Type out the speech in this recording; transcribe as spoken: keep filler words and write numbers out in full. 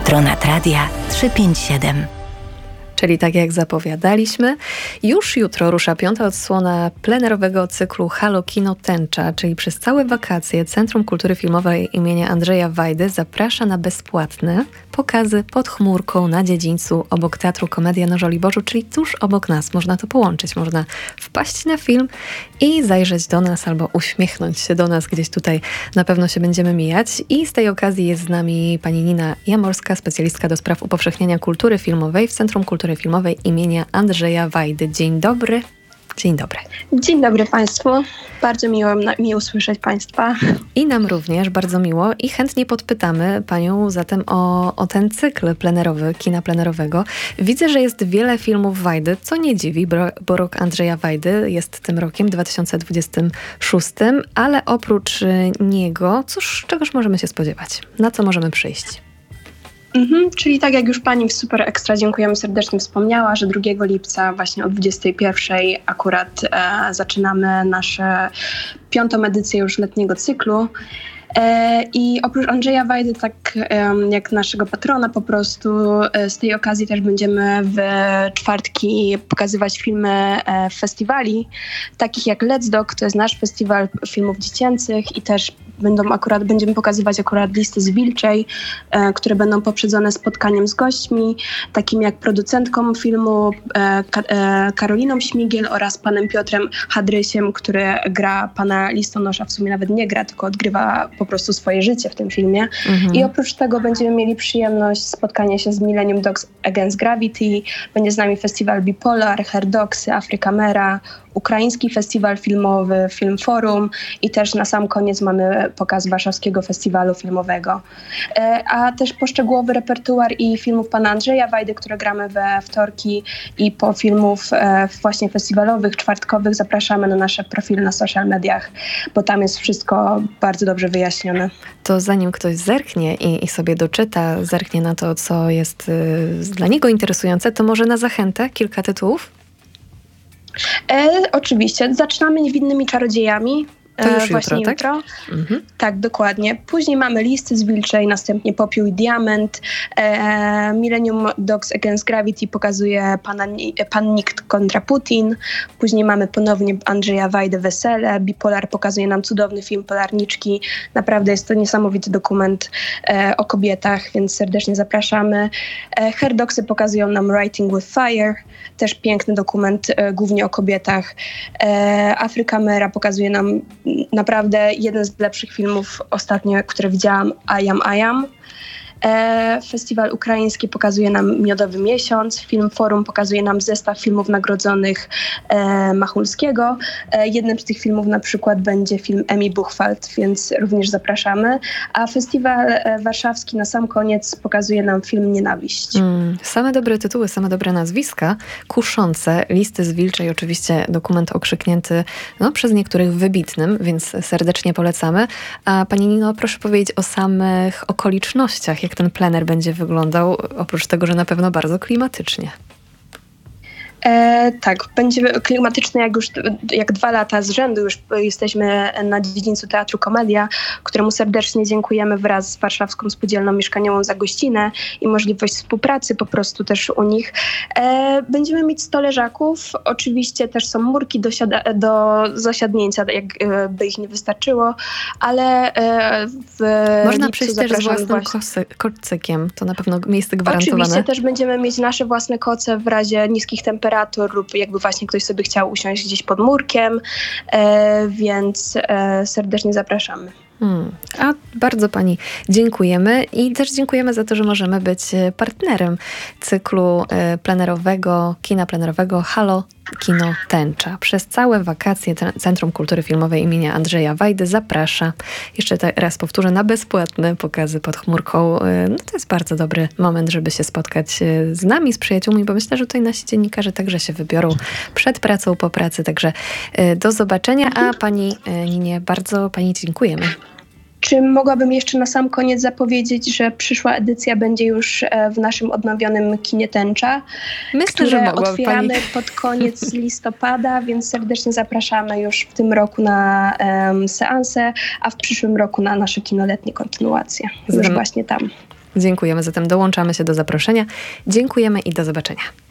Patronat Radia trzysta pięćdziesiąt siedem. Czyli tak jak zapowiadaliśmy, już jutro rusza piąta odsłona plenerowego cyklu Halo Kino Tęcza, czyli przez całe wakacje Centrum Kultury Filmowej imienia Andrzeja Wajdy zaprasza na bezpłatne pokazy pod chmurką na dziedzińcu obok Teatru Komedia na Żoliborzu, czyli tuż obok nas. Można to połączyć, można wpaść na film i zajrzeć do nas albo uśmiechnąć się do nas, gdzieś tutaj na pewno się będziemy mijać. I z tej okazji jest z nami pani Nina Jamorska, specjalistka do spraw upowszechniania kultury filmowej w Centrum Kultury Filmowej imienia Andrzeja Wajdy. Dzień dobry. Dzień dobry. Dzień dobry Państwu. Bardzo miło mi usłyszeć Państwa. I nam również bardzo miło i chętnie podpytamy Panią zatem o, o ten cykl plenerowy, kina plenerowego. Widzę, że jest wiele filmów Wajdy, co nie dziwi, bo, bo rok Andrzeja Wajdy jest tym rokiem dwa tysiące dwudziestym szóstym, ale oprócz niego, cóż, czegoż możemy się spodziewać? Na co możemy przyjść? Mhm, czyli tak jak już Pani w Super Ekstra, dziękujemy serdecznie, wspomniała, że drugiego lipca właśnie o dwudziestej pierwszej akurat e, zaczynamy nasze piątą edycję już letniego cyklu. E, I oprócz Andrzeja Wajdy, tak e, jak naszego patrona po prostu, e, z tej okazji też będziemy w czwartki pokazywać filmy e, festiwali, takich jak Let's Dog, to jest nasz festiwal filmów dziecięcych i też będą akurat, będziemy pokazywać akurat listy z Wilczej, e, które będą poprzedzone spotkaniem z gośćmi, takim jak producentką filmu e, Ka- e, Karoliną Śmigiel oraz panem Piotrem Hadrysiem, który gra pana listonosza, w sumie nawet nie gra, tylko odgrywa po prostu swoje życie w tym filmie. Mhm. I oprócz tego będziemy mieli przyjemność spotkania się z Millennium Dogs Against Gravity, będzie z nami festiwal Bipolar, Herdoksy, Afrykamera, Ukraiński Festiwal Filmowy, Film Forum i też na sam koniec mamy pokaz Warszawskiego Festiwalu Filmowego. E, a też poszczegółowy repertuar i filmów pana Andrzeja Wajdy, które gramy we wtorki i po filmów e, właśnie festiwalowych, czwartkowych zapraszamy na nasze profile na social mediach, bo tam jest wszystko bardzo dobrze wyjaśnione. To zanim ktoś zerknie i, i sobie doczyta, zerknie na to, co jest y, dla niego interesujące, to może na zachętę kilka tytułów? E, oczywiście. Zaczynamy Niewinnymi Czarodziejami. To już właśnie jutro, jutro. Tak? Mhm. Tak, dokładnie. Później mamy Listy z Wilczej, następnie Popiół i Diament. E, Millennium Dogs Against Gravity pokazuje pana, Pan Nikt kontra Putin. Później mamy ponownie Andrzeja Wajdę Wesele. Bipolar pokazuje nam cudowny film Polarniczki. Naprawdę jest to niesamowity dokument e, o kobietach, więc serdecznie zapraszamy. E, Herdoksy pokazują nam Writing with Fire. Też piękny dokument e, głównie o kobietach. E, Afrykamera pokazuje nam naprawdę jeden z lepszych filmów ostatnio, które widziałam, I Am, I Am. E, Festiwal Ukraiński pokazuje nam Miodowy Miesiąc. Film Forum pokazuje nam zestaw filmów nagrodzonych e, Machulskiego. E, jednym z tych filmów na przykład będzie film Emi Buchwald, więc również zapraszamy. A Festiwal e, Warszawski na sam koniec pokazuje nam film Nienawiść. Mm, same dobre tytuły, same dobre nazwiska, kuszące. Listy z Wilczej, oczywiście dokument okrzyknięty no, przez niektórych wybitnym, więc serdecznie polecamy. A pani Nino, proszę powiedzieć o samych okolicznościach, jak ten plener będzie wyglądał, oprócz tego, że na pewno bardzo klimatycznie. E, tak, będzie klimatyczny jak już jak dwa lata z rzędu. Już jesteśmy na dziedzińcu Teatru Komedia, któremu serdecznie dziękujemy wraz z Warszawską Spółdzielnią Mieszkaniową za gościnę i możliwość współpracy po prostu też u nich. E, będziemy mieć sto leżaków. Oczywiście też są murki do, siada- do zasiadnięcia, jakby ich nie wystarczyło, ale e, w Można przyjść też z własnym właśnie... kosy, kocykiem. To na pewno miejsce gwarantowane. Oczywiście też będziemy mieć nasze własne koce w razie niskich temperatur lub jakby właśnie ktoś sobie chciał usiąść gdzieś pod murkiem, e, więc e, serdecznie zapraszamy. Hmm. A bardzo pani dziękujemy i też dziękujemy za to, że możemy być partnerem cyklu plenerowego, kina plenerowego Halo Kino Tęcza. Przez całe wakacje Centrum Kultury Filmowej imienia Andrzeja Wajdy zaprasza, jeszcze raz powtórzę, na bezpłatne pokazy pod chmurką. No to jest bardzo dobry moment, żeby się spotkać z nami, z przyjaciółmi, bo myślę, że tutaj nasi dziennikarze także się wybiorą przed pracą, po pracy, także do zobaczenia, a pani Ninie bardzo pani dziękujemy. Czy mogłabym jeszcze na sam koniec zapowiedzieć, że przyszła edycja będzie już w naszym odnowionym kinie Tęcza, Myślę, które że otwieramy pani... pod koniec listopada, więc serdecznie zapraszamy już w tym roku na um, seanse, a w przyszłym roku na nasze kinoletnie kontynuacje. Już Zatem... właśnie tam. Dziękujemy, zatem dołączamy się do zaproszenia. Dziękujemy i do zobaczenia.